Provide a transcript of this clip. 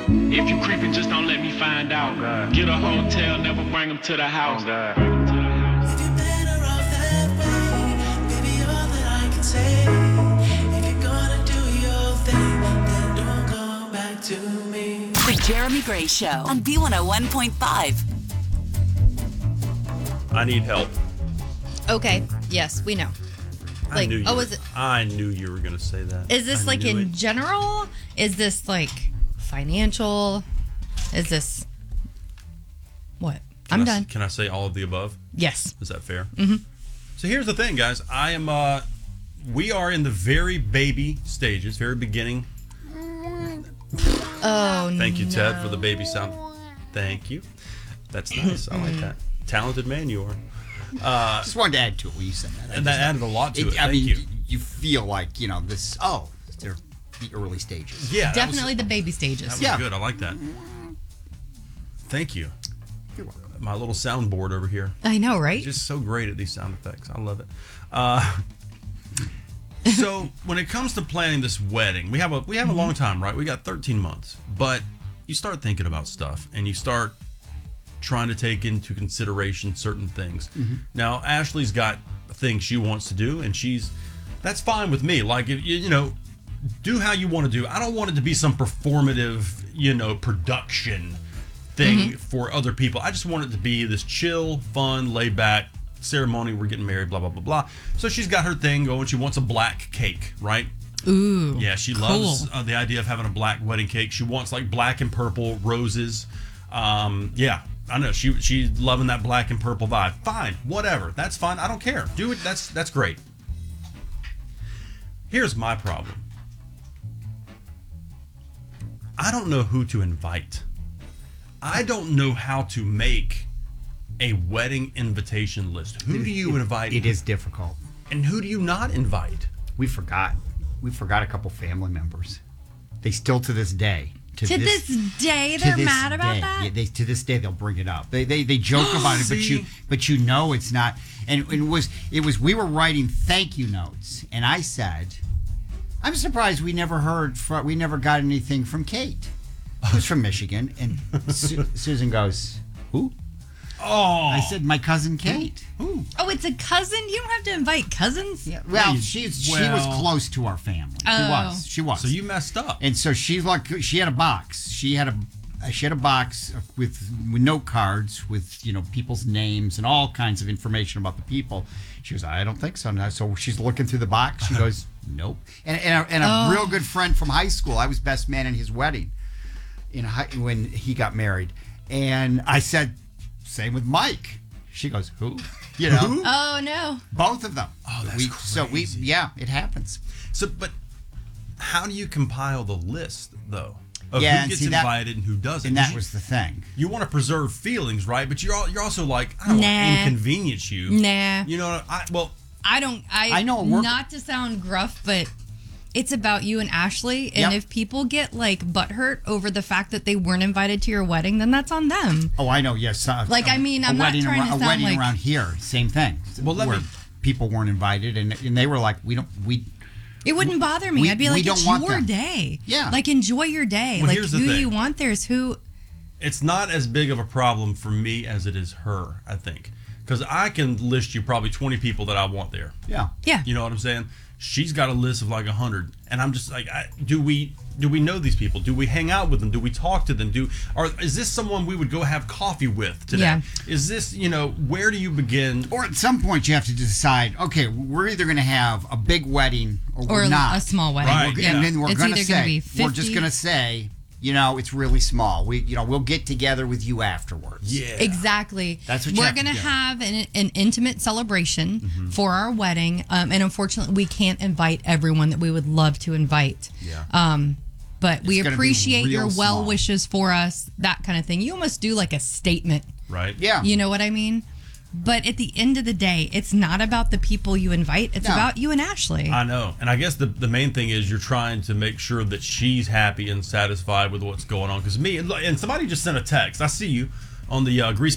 If you creeping, just don't let me find out. Get a hotel, never bring them to the house. If you're better off that way, maybe all that I can say. If you're gonna do your thing, then don't come back to me. The Jeremy Gray Show on B101.5. I need help. Okay. Yes, we know. I knew you were- is it? I knew you were going to say that. Is this I like knew in it. general? Is this like financial? Is this what? I'm done. Can I say all of the above? Yes. Is that fair? Mm-hmm. So here's the thing, guys. We are in the very baby stages, very beginning. Oh, Thank you, Ted, for the baby sound. Thank you. That's nice. I like that. Talented man you are. Just wanted to add to it when you said that. And that added a lot to it. I Thank mean, you. you feel like, they're the early stages. Yeah. that was- Definitely the baby That stages. was Yeah. good. I like that. Thank you. You're welcome. My little soundboard over here. I know, right? Just so great at these sound effects. I love it. So when it comes to planning this wedding, we have a long time, right? We got 13 months. But you start thinking about stuff and you start trying to take into consideration certain things. Now, Ashley's got things she wants to do, and that's fine with me. Like, if do how you want to do. I don't want it to be some performative, production thing for other people. I just want it to be this chill, fun, laid back ceremony. We're getting married, blah, blah, blah, blah. So she's got her thing going. She wants a black cake, right? Ooh. Yeah, she loves the idea of having a black wedding cake. She wants like black and purple roses. Yeah, I know. She's loving that black and purple vibe. Fine, whatever. That's fine. I don't care. Do it. That's great. Here's my problem. I don't know who to invite. I don't know how to make a wedding invitation list. Who do you invite? It is difficult. And who do you not invite? We forgot a couple family members. They still to this day. To this day, they're mad about that? Yeah, to this day, they'll bring it up. They joke about it, but you know it's not. And it was we were writing thank you notes, and I said, I'm surprised we never got anything from Kate, who's from Michigan. And Susan goes, who? Oh, I said, my cousin Kate. Who? Oh, it's a cousin? You don't have to invite cousins? Yeah. Well, she was close to our family. Oh. She was. So you messed up. And so she had a box. She had a box with note cards with people's names and all kinds of information about the people. She goes, I don't think so. And so she's looking through the box. She goes, nope. And a real good friend from high school. I was best man in his wedding when he got married. And I said, same with Mike. She goes, who? Who? Oh, no. Both of them. Oh, that's crazy. So it happens. So, but how do you compile the list, though, of Yeah, who and gets see that- invited and who doesn't? And that was the thing. You want to preserve feelings, right? But you're also like, I don't want Nah. to inconvenience you. Nah. I know a not to sound gruff, but it's about you and Ashley. And Yep. if people get like butthurt over the fact that they weren't invited to your wedding, then that's on them. Oh, I know. Yes. I'm not trying to sound a wedding like- around here. Same thing. Well, where people weren't invited, and they were like, It wouldn't bother me. I'd be like, don't it's want your them. day. Yeah. Like, enjoy your day. Well, like, here's the who thing. you want there is who. It's not as big of a problem for me as it is her, I think. Because I can list you probably 20 people that I want there. yeah. Yeah. You know what I'm saying? She's got a list of like 100, and I'm just like, do we know these people? Do we hang out with them? Do we talk to them? Is this someone we would go have coffee with today? Yeah. Is this, where do you begin? Or at some point, you have to decide, okay, we're either going to have a big wedding or we're not. a small wedding. Right, yeah. And then we're It's going to either gonna say, be 50. we're just going to say, it's really small. We'll get together with you afterwards. Yeah. Exactly. That's what you we're have to going to do. have an intimate celebration for our wedding. And unfortunately, we can't invite everyone that we would love to invite. Yeah. But we gonna be appreciate your real well small. wishes for us, that kind of thing. You almost do like a statement. Right? Yeah. You know what I mean? But at the end of the day, it's not about the people you invite. It's No. about you and Ashley. I know. And I guess the main thing is you're trying to make sure that she's happy and satisfied with what's going on. Because and somebody just sent a text. I see you on the Grease